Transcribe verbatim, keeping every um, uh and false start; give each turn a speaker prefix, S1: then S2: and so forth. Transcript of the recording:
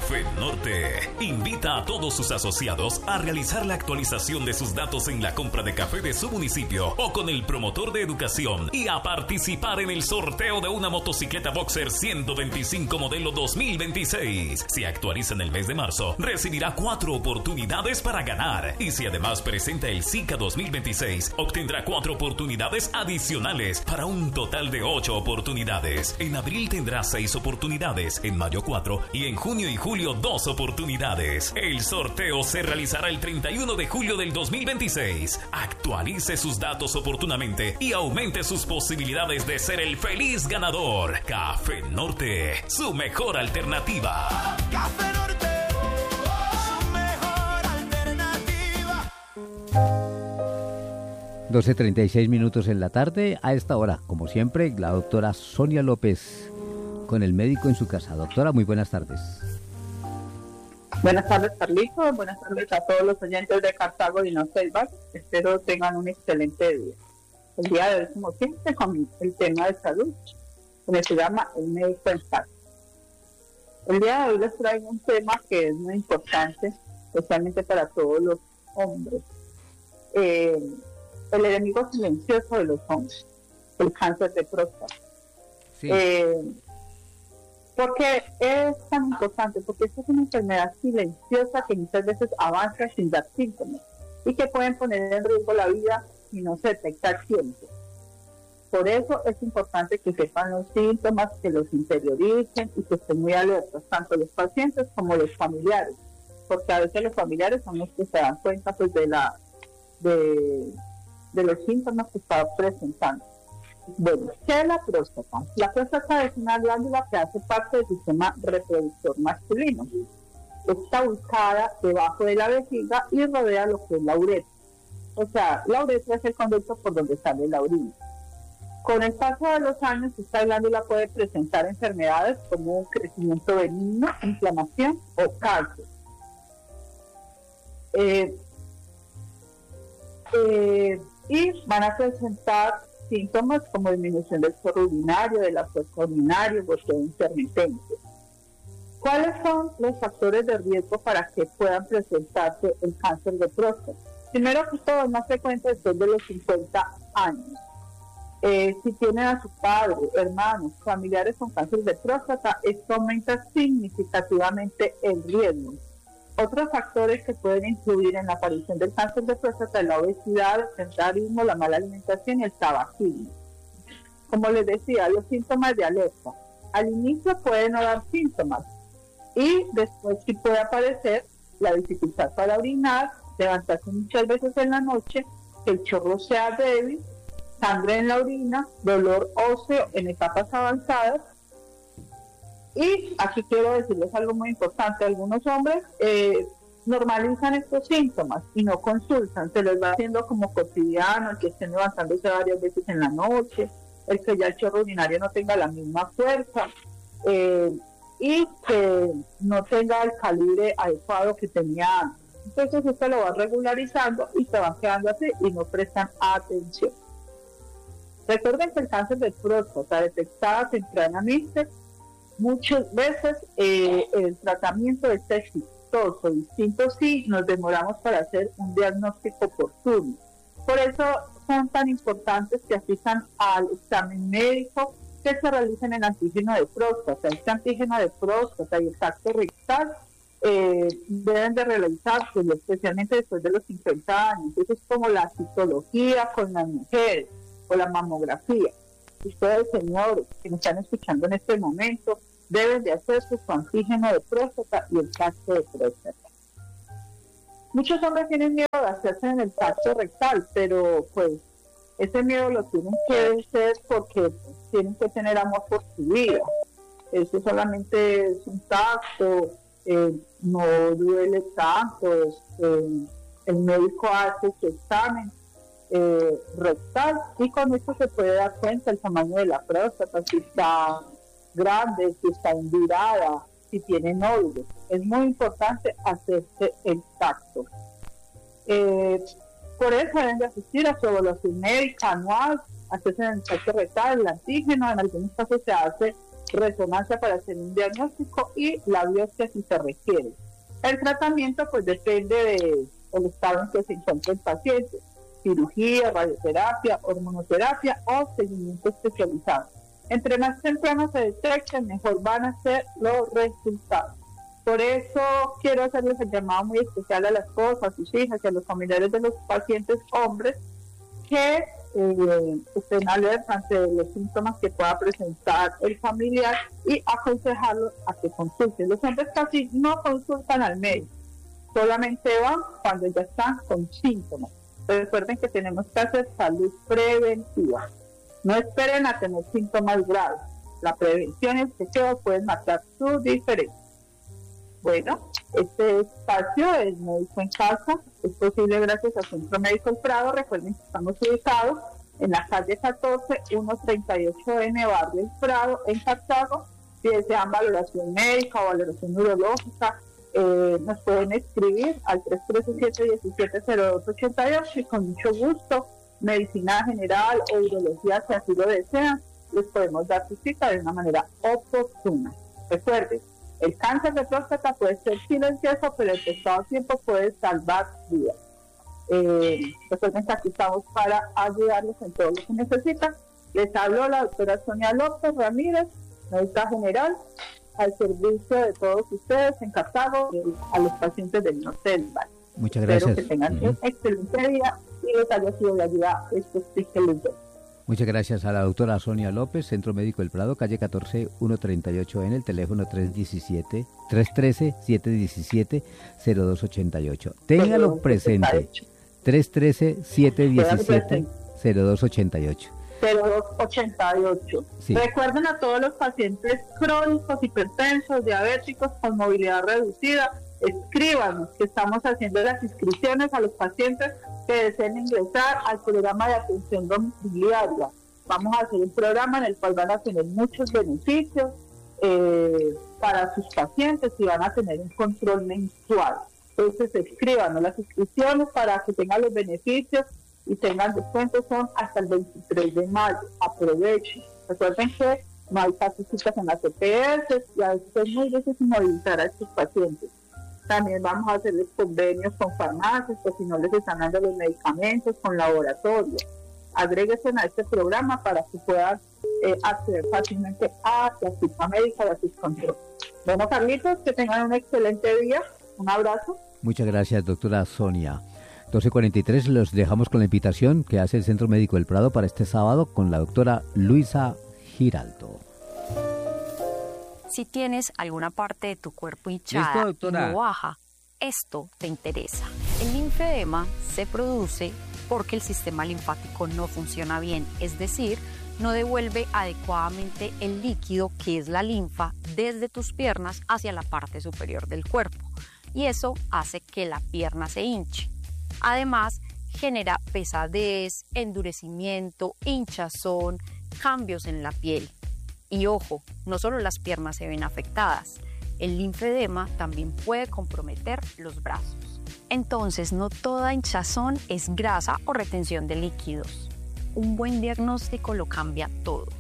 S1: Café Norte invita a todos sus asociados a realizar la actualización de sus datos en la compra de café de su municipio o con el promotor de educación y a participar en el sorteo de una motocicleta Boxer ciento veinticinco modelo dos mil veintiséis. Si actualiza en el mes de marzo, recibirá cuatro oportunidades para ganar. Y si además presenta el SICA dos mil veintiséis, obtendrá cuatro oportunidades adicionales para un total de ocho oportunidades. En abril tendrá seis oportunidades, en mayo cuatro y en junio y julio dos oportunidades. El sorteo se realizará el treinta y uno de julio del dos mil veintiséis. Actualice sus datos oportunamente y aumente sus posibilidades de ser el feliz ganador. Café Norte, su mejor alternativa.
S2: Café Norte, su mejor alternativa.
S3: doce treinta y seis minutos en la tarde. A esta hora, como siempre, la doctora Sonia López con el médico en su casa. Doctora, muy buenas tardes.
S4: Buenas tardes, Carlitos. Buenas tardes a todos los oyentes de Cartago y no Selvas. Espero tengan un excelente día. El día de hoy, como siempre, con el tema de salud, que se llama el médico en casa. El día de hoy les traigo un tema que es muy importante, especialmente para todos los hombres. Eh, el enemigo silencioso de los hombres, el cáncer de próstata.
S3: Sí.
S4: Eh, ¿Por qué es tan importante? Porque esta es una enfermedad silenciosa que muchas veces avanza sin dar síntomas y que pueden poner en riesgo la vida si no se detecta a tiempo. Por eso es importante que sepan los síntomas, que los interioricen y que estén muy alertas, tanto los pacientes como los familiares, porque a veces los familiares son los que se dan cuenta pues, de, la, de, de los síntomas que está presentando. Bueno, ¿qué es la próstata? La próstata es una glándula que hace parte del sistema reproductor masculino. Está ubicada debajo de la vejiga y rodea lo que es la uretra. O sea, la uretra es el conducto por donde sale la orina. Con el paso de los años, esta glándula puede presentar enfermedades como un crecimiento benigno, inflamación o cáncer. Eh, eh, y van a presentar síntomas como disminución del chorro urinario, del absorción urinario, goteo intermitente. ¿Cuáles son los factores de riesgo para que puedan presentarse el cáncer de próstata? Primero que todo, es más frecuente después de los cincuenta años. Eh, si tienen a su padre, hermanos, familiares con cáncer de próstata, esto aumenta significativamente el riesgo. Otros factores que pueden influir en la aparición del cáncer de próstata es la obesidad, el sedentarismo, la mala alimentación y el tabaquismo. Como les decía, los síntomas de alerta. Al inicio pueden no dar síntomas y después sí puede aparecer la dificultad para orinar, levantarse muchas veces en la noche, que el chorro sea débil, sangre en la orina, dolor óseo en etapas avanzadas. Y aquí quiero decirles algo muy importante. Algunos hombres eh, normalizan estos síntomas y no consultan. Se les va haciendo como cotidiano, el que estén levantándose varias veces en la noche, el que ya el chorro urinario no tenga la misma fuerza eh, y que no tenga el calibre adecuado que tenía antes. Entonces esto lo va regularizando y se van quedando así y no prestan atención. Recuerden que el cáncer de próstata detectada tempranamente, muchas veces eh, el tratamiento es exitoso, distinto si nos demoramos para hacer un diagnóstico oportuno. Por eso son tan importantes que asistan al examen médico, que se realicen el antígeno de próstata. Este antígeno de próstata y el tacto rectal eh, deben de realizarse, especialmente después de los cincuenta años. Eso es como la citología con las mujeres o la mamografía. Ustedes, señores, que me están escuchando en este momento, deben de hacerse su antígeno de próstata y el tacto de próstata. Muchos hombres tienen miedo de hacerse en el tacto rectal, pero pues ese miedo lo tienen que hacer porque pues, tienen que tener amor por su vida. Eso solamente es un tacto, eh, no duele tanto, eh, el médico hace su examen Eh, rectal y con esto se puede dar cuenta el tamaño de la próstata, si está grande, si está endurada, si tiene nódulos. Es muy importante hacerse el tacto. Eh, por eso deben de asistir a su evaluación médica anual, hacerse en el tacto rectal, el antígeno, en algunos casos se hace resonancia para hacer un diagnóstico y la biopsia si se requiere. El tratamiento pues depende del estado en que se encuentra el paciente, cirugía, radioterapia, hormonoterapia o seguimiento especializado. Entre más temprano se detecten, mejor van a ser los resultados. Por eso quiero hacerles el llamado muy especial a las esposas, a sus hijas y a los familiares de los pacientes hombres que eh, estén alerta ante los síntomas que pueda presentar el familiar y aconsejarlos a que consulten. Los hombres casi no consultan al médico, solamente van cuando ya están con síntomas. Recuerden que tenemos que hacer salud preventiva. No esperen a tener síntomas graves. La prevención y el chequeo pueden marcar su diferencia. Bueno, este espacio es Médico en Casa, es posible gracias al Centro Médico El Prado. Recuerden que estamos ubicados en la calle catorce, ciento treinta y ocho ene, Barrio El Prado, en Cartago. Si desean valoración médica o valoración neurológica, eh, nos pueden escribir al tres uno tres siete, uno siete cero dos ocho ocho y con mucho gusto, medicina general o urología, si así lo desean, les podemos dar su cita de una manera oportuna. Recuerden, el cáncer de próstata puede ser silencioso, pero el testado a tiempo puede salvar vidas. Eh, recuerden que aquí estamos para ayudarlos en todo lo que necesitan. Les habló la doctora Sonia López Ramírez, médica general, al servicio de todos ustedes en Cartago, eh, a los pacientes del norte del valle.
S3: Muchas gracias.
S4: Espero que tengan uh-huh. un excelente día y les haya sido de ayuda estos tips que les doy.
S3: Muchas gracias a la doctora Sonia López, Centro Médico El Prado, calle catorce, ciento treinta y ocho ene, el teléfono tres uno siete, tres uno tres, siete uno siete, cero dos ocho ocho. Téngalo presente, tres uno tres, siete uno siete, cero dos ocho ocho.
S4: cero dos ocho ocho. Sí. Recuerden a todos los pacientes crónicos, hipertensos, diabéticos con movilidad reducida, escríbanos que estamos haciendo las inscripciones a los pacientes que deseen ingresar al programa de atención domiciliaria. Vamos a hacer un programa en el cual van a tener muchos beneficios eh, para sus pacientes y van a tener un control mensual. Entonces escríbanos, las inscripciones para que tengan los beneficios y tengan descuentos son hasta el veintitrés de mayo. Aprovechen. Recuerden que no hay casi citas en las E P S y a veces es muy difícil movilizar a estos pacientes. También vamos a hacerles convenios con farmacias, que si no les están dando los medicamentos, con laboratorios. Agréguense a este programa para que puedan eh, acceder fácilmente a la cita médica y a sus controles. Bueno, Carlitos, que tengan un excelente día. Un abrazo.
S3: Muchas gracias, doctora Sonia. doce cuarenta y tres, los dejamos con la invitación que hace el Centro Médico del Prado para este sábado con la doctora Luisa Giraldo.
S5: Si tienes alguna parte de tu cuerpo hinchada y no baja, esto te interesa. El linfedema se produce porque el sistema linfático no funciona bien, es decir, no devuelve adecuadamente el líquido que es la linfa desde tus piernas hacia la parte superior del cuerpo, y eso hace que la pierna se hinche. Además, genera pesadez, endurecimiento, hinchazón, cambios en la piel. Y ojo, no solo las piernas se ven afectadas, el linfedema también puede comprometer los brazos. Entonces, no toda hinchazón es grasa o retención de líquidos. Un buen diagnóstico lo cambia todo.